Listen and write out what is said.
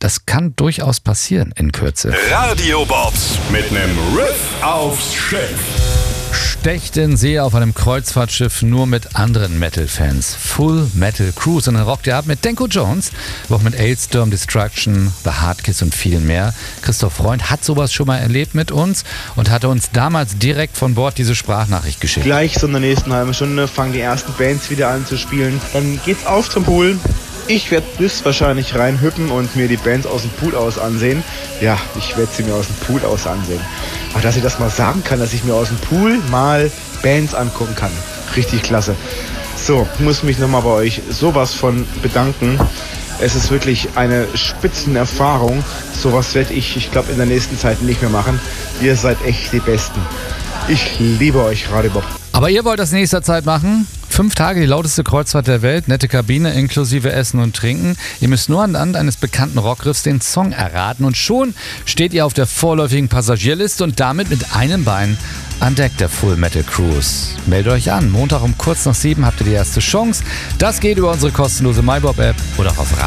das kann durchaus passieren in Kürze. Radio Bob mit nem Riff aufs Schiff. Stecht in See auf einem Kreuzfahrtschiff nur mit anderen Metal-Fans. Full Metal Cruise. Und dann rockt ihr ab mit Denko Jones, aber auch mit Ailstorm, Destruction, The Hardkiss und viel mehr. Christoph Freund hat sowas schon mal erlebt mit uns und hatte uns damals direkt von Bord diese Sprachnachricht geschickt. Gleich so in der nächsten halben Stunde fangen die ersten Bands wieder an zu spielen. Dann geht's auf zum Pool. Ich werde höchstwahrscheinlich reinhüppen und mir die Bands aus dem Pool aus ansehen. Ja, ich werde sie mir aus dem Pool aus ansehen. Aber dass ich das mal sagen kann, dass ich mir aus dem Pool mal Bands angucken kann. Richtig klasse. So, ich muss mich nochmal bei euch sowas von bedanken. Es ist wirklich eine Spitzenerfahrung. Sowas werde ich glaube, in der nächsten Zeit nicht mehr machen. Ihr seid echt die Besten. Ich liebe euch, Radio Bob. Aber ihr wollt das in nächster Zeit machen? 5 Tage die lauteste Kreuzfahrt der Welt, nette Kabine inklusive Essen und Trinken. Ihr müsst nur anhand eines bekannten Rockriffs den Song erraten und schon steht ihr auf der vorläufigen Passagierliste und damit mit einem Bein an Deck der Full Metal Cruise. Meldet euch an, Montag um kurz nach 7 habt ihr die erste Chance. Das geht über unsere kostenlose MyBob-App oder auf